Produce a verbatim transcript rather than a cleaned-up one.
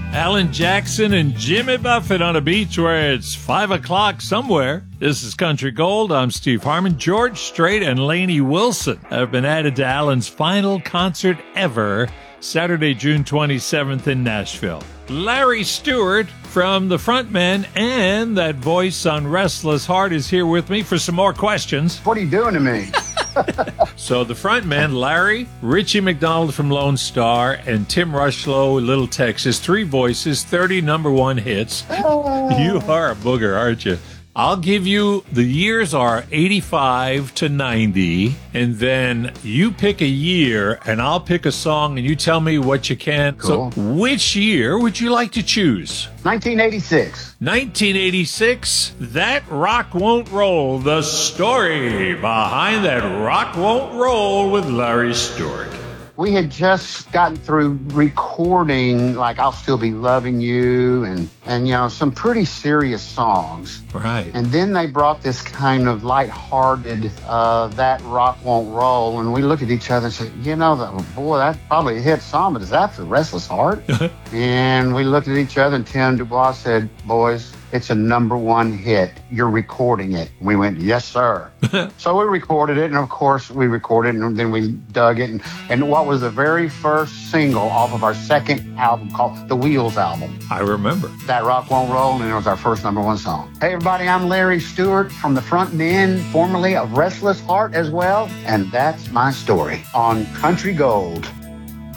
Alan Jackson and Jimmy Buffett on a beach where it's five o'clock somewhere. This is Country Gold. I'm Steve Harmon. George Strait and Lainey Wilson have been added to Alan's final concert ever, Saturday, June twenty-seventh in Nashville. Larry Stewart from the Frontmen and that voice on Restless Heart is here with me for some more questions. What are you doing to me? So the Frontmen, Larry, Richie McDonald from Lone Star, and Tim Rushlow, Little Texas. Three voices, thirty number one hits. You are a booger, aren't you? I'll give you, the years are eighty-five to ninety, and then you pick a year, and I'll pick a song, and you tell me what you can. Cool. So which year would you like to choose? nineteen eighty-six. nineteen eighty-six, That Rock Won't Roll, the story behind That Rock Won't Roll with Larry Stewart. We had just gotten through recording, like, I'll Still Be Loving You, and, and you know, some pretty serious songs. Right. And then they brought this kind of lighthearted, uh, That Rock Won't Roll, and we looked at each other and said, you know, that, boy, that's probably a hit song, but is that for Restless Heart? And we looked at each other, and Tim Dubois said, boys, it's a number one hit. You're recording it. We went, yes, sir. So we recorded it, and of course we recorded it, and then we dug it. And, and what was the very first single off of our second album called The Wheels album? I remember. That Rock Won't Roll, and it was our first number one song. Hey, everybody, I'm Larry Stewart from the Frontmen, formerly of Restless Heart as well, and that's my story on Country Gold.